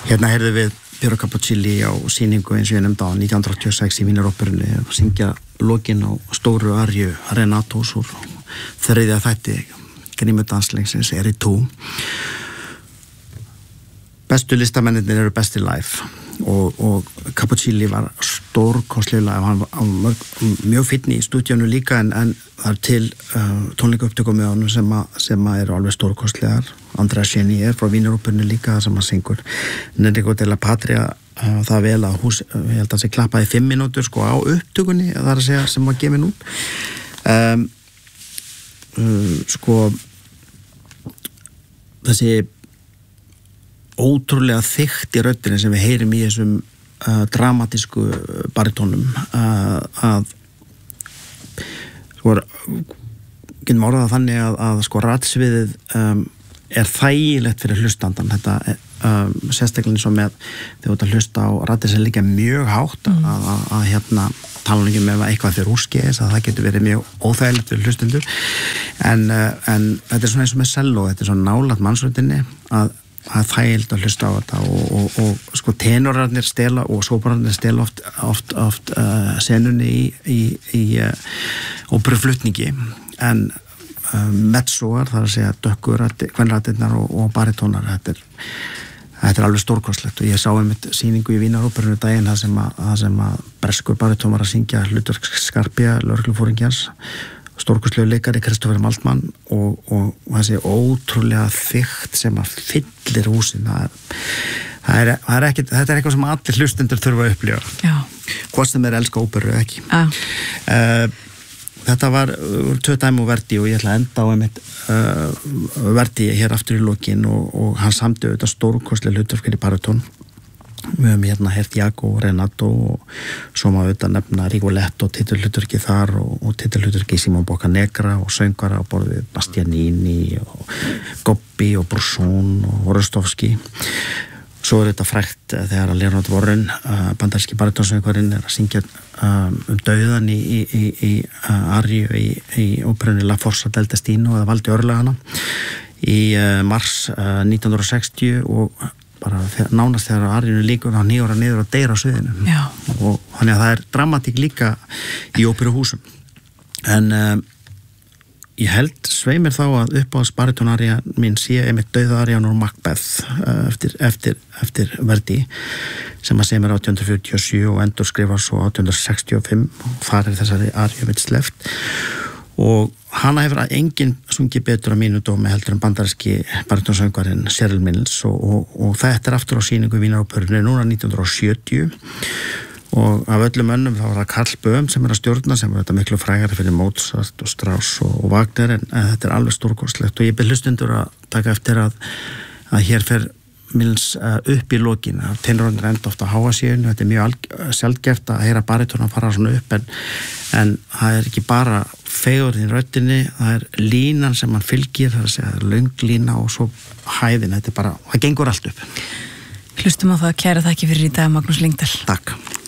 Hérna heyrðum við Piero Capocilli á sýningu eins og ég nefndi á 1986 í Vínaróperunni og syngja lokin á stóru arju Renatos úr þriðja þætti grímudansleiksins Eritú. Bestu listamennirnir eru besti live og Capocilli var stórkostlega, hann var mjög fínn í stúdíónu líka en það til tónleikaupptöku með honum sem eru alveg stórkostlegar. Andrea Cheni frá Vínaróperunni líka sem að syngur Enrico della Patria það vel að hús, ég held að sé klappaði 5 mínútur sko á upptökunni það að segja sem var gefin út sko þessi ótrúlega þykkt í röddinni sem við heyrim í þessum dramatísku baritónum að sko getum orðað þannig að sko ratsviðið er þægilegt fyrir hlustandan þetta sérstaklega eins og með þegar þú ert að hlusta á raddir sem líka mjög hátt að hérna tala ekki með eitthvað fyrir úrskeiðis að það getur verið mjög óþægilegt fyrir hlustendur en þetta er svona eins og með selló þetta er svona nálægt mannsröddinni að þægild að hlusta á þetta og sko tenorarnir stela og sópararnir stela oft senunni í óperuflutningi en mezzoar, það að segja dökkur kvenrættirnar og baritónar þetta er alveg stórkostlegt og ég sá einmitt sýningu í Vínaróperunni daginn það sem að breskur baritón var að syngja hlutverk Scarpia, lögreglufóringjans stórkostlegu leikari Kristoffer Maltmann og þessi ótrúlega þykkt sem að fyllir húsin þetta er eitthvað sem allir hlustendur þurfa að upplifa hvort sem elska óperu eða ekki Þetta var 2 dæmi úr Verdi og ég ætla að enda á einmitt Verdi hér aftur í lokin og hann samdi auðvitað stórkostlega hlutverk fyrir baritón. Við höfum hérna heyrt Iago, Renato og svo má auðvitað nefna Rigoletto, titulhlutverki þar og titulhlutverki Simon Boccanegra og söngvara á borð við Bastianini og Gobbi og Brusson og Rostovski. Svo þetta frægt þegar að Leonard Warren, bandaríski baritónsöngvarinn að syngja dauðan í arju í óperunni La Forza del Destino eða Valdi örlagana í mars 1960 og bara nánast þegar arjunu líkur hann hnígur hann niður og deyr á sviðinu og þannig að það er dramatík líka í óperuhúsum en ég held sveimir þá að uppáhalds baritónarja mín sé einmitt dauðaarjan úr Macbeth eftir Verdi sem að semur 1847 og endur skrifa svo 1865 og þar er þessari arju mitt sleppt og hana hefur enginn sungið betur á mínu dómi heldur en bandaríski baritónsöngvarinn Cheryl Mills og þetta er aftur á sýningu í Vínaróperunni núna 1970 og af öllum önnum þá var það Karl Böhm sem er að stjórna sem er þetta miklu frægari fyrir Mozart og Strauss og Wagner en þetta er alveg stórkostlegt og ég bið hlustendur að taka eftir að hér fer Mills upp í lokin tenorarnir enda ofta á háasíðunni þetta er mjög sjaldgæft að heyra baritón að fara svona upp en það er ekki bara fegurðin í röddinni það er línan sem hann fylgir það er að segja löng lína og svo hæðin þetta er bara, það gengur allt upp Hlustum á það, kæra þakki fyrir í dag Magnús Lyngdal Takk